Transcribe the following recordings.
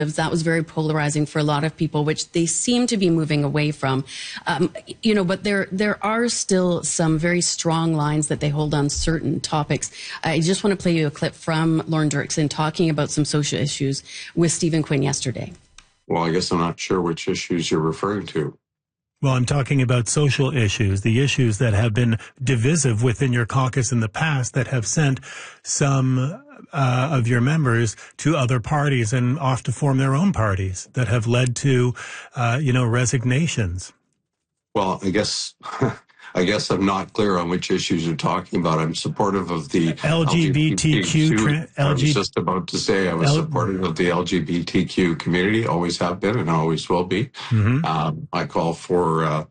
That was very polarizing for a lot of people, which they seem to be moving away from. But there are still some very strong lines that they hold on certain topics. I just want to play you a clip from Lorne Dirksen talking about some social issues with Stephen Quinn yesterday. Well, I guess I'm not sure which issues you're referring to. Well, I'm talking about social issues, the issues that have been divisive within your caucus in the past that have sent some of your members to other parties and off to form their own parties that have led to, resignations. Well, I guess I'm not clear on which issues you're talking about. I'm supportive of the LGBTQ. I was just about to say I was supportive of the LGBTQ community, always have been and always will be. Mm-hmm. I call for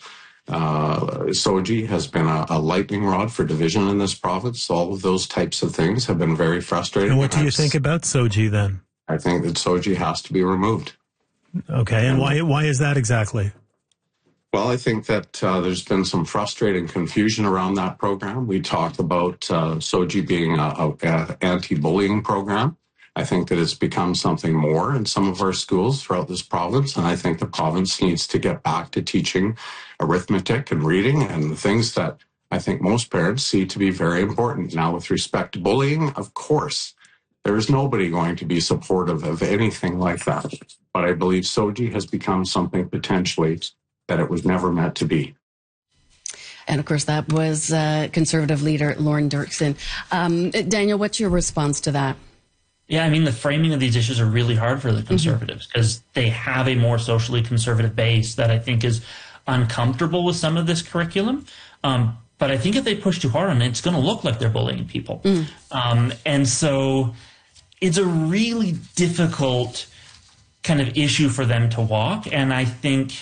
SOGI has been a lightning rod for division in this province. All of those types of things have been very frustrating. And what do you think about SOGI then? I think that SOGI has to be removed. Okay, and why is that exactly? Well, I think that there's been some frustrating confusion around that program. We talked about SOGI being an anti-bullying program. I think that it's become something more in some of our schools throughout this province, and I think the province needs to get back to teaching arithmetic and reading and the things that I think most parents see to be very important. Now, with respect to bullying, of course, there is nobody going to be supportive of anything like that. But I believe SOGI has become something potentially that it was never meant to be. And of course, that was Conservative leader Lorne Dirksen. Daniel, what's your response to that? Yeah, I mean, the framing of these issues are really hard for the Conservatives because they have a more socially conservative base that I think is uncomfortable with some of this curriculum. But I think if they push too hard on it, it's going to look like they're bullying people. And so it's a really difficult kind of issue for them to walk. And I think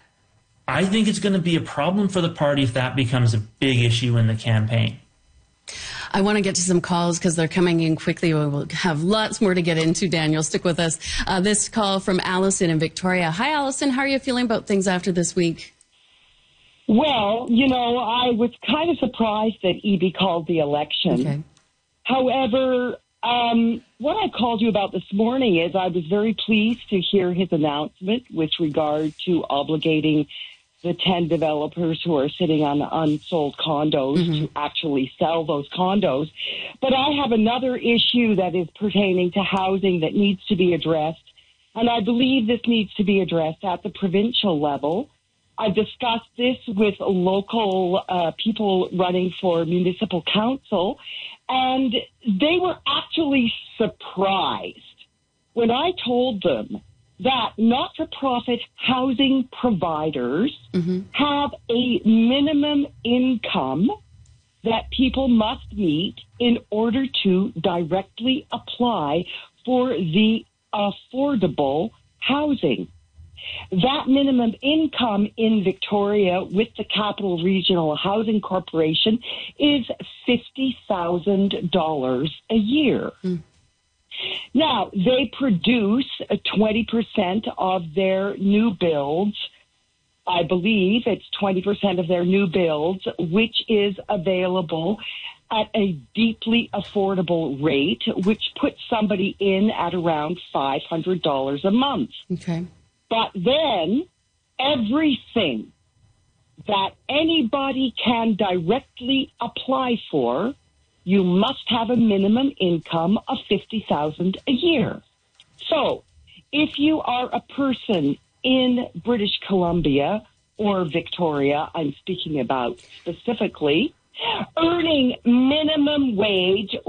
it's going to be a problem for the party if that becomes a big issue in the campaign. I want to get to some calls because they're coming in quickly. We'll have lots more to get into, Daniel. Stick with us. This call from Allison in Victoria. Hi, Allison. How are you feeling about things after this week? Well, I was kind of surprised that EB called the election. Okay. However, what I called you about this morning is I was very pleased to hear his announcement with regard to obligating the 10 developers who are sitting on unsold condos to actually sell those condos. But I have another issue that is pertaining to housing that needs to be addressed, and I believe this needs to be addressed at the provincial level. I discussed this with local people running for municipal council, and they were actually surprised when I told them that not-for-profit housing providers have a minimum income that people must meet in order to directly apply for the affordable housing. That minimum income in Victoria with the Capital Regional Housing Corporation is $50,000 a year. Now, they produce 20% of their new builds. I believe it's 20% of their new builds, which is available at a deeply affordable rate, which puts somebody in at around $500 a month. Okay. But then everything that anybody can directly apply for, you must have a minimum income of $50,000 a year. So if you are a person in British Columbia or Victoria, I'm speaking about specifically, earning minimum wage